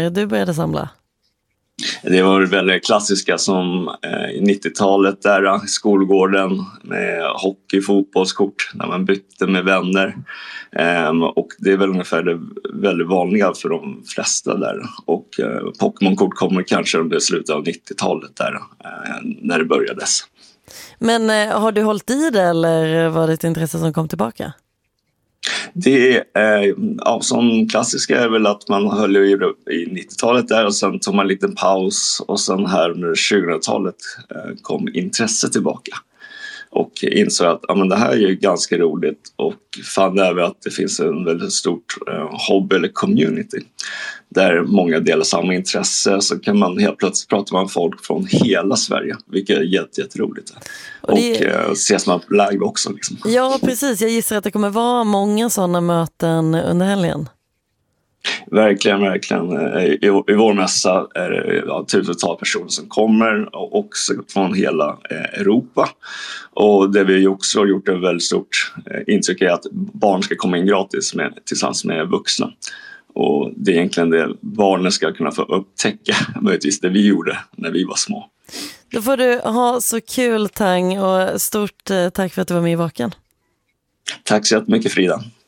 när du började samla? Det var väldigt klassiska som 90-talet där, skolgården med hockey, fotbollskort när man bytte med vänner. Och det är väl ungefär det väldigt vanliga för de flesta där. Och Pokémon-kort kommer kanske under slutet av 90-talet där, när det börjades. Men har du hållit i det eller var det ett intresse som kom tillbaka? Det är, som klassiska är väl att man höll i 90-talet där och sen tog man en liten paus och sen här under 2000-talet kom intresset tillbaka. Och insåg att men det här är ju ganska roligt och fann även att det finns en väldigt stort hobby eller community där många delar samma intresse, så kan man helt plötsligt prata med folk från hela Sverige, vilket är jätteroligt. Och ses man live också. Liksom. Ja, precis. Jag gissar att det kommer vara många sådana möten under helgen. Verkligen. I vår mässa är det tusentals personer som kommer och också från hela Europa. Och det vi också har gjort en väldigt stort intryck är att barn ska komma in gratis tillsammans med vuxna. Och det är egentligen det barnen ska kunna få upptäcka, möjligtvis det vi gjorde när vi var små. Då får du ha så kul, Tang, och stort tack för att du var med i Vaken. Tack så jättemycket, Frida.